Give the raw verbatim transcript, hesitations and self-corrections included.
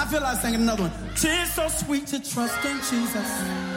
I feel like singing another one. Tis so sweet to trust in Jesus.